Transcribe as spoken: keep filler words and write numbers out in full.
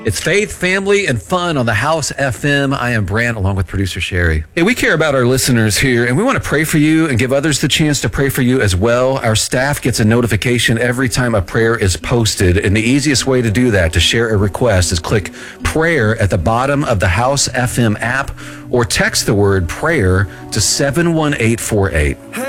It's faith, family, and fun on the House F M. I am Brant, along with producer Sherry. Hey, we care about our listeners here, and we want to pray for you and give others the chance to pray for you as well. Our staff gets a notification every time a prayer is posted, and the easiest way to do that, to share a request, is click prayer at the bottom of the House F M app or text the word prayer to seven one eight four eight.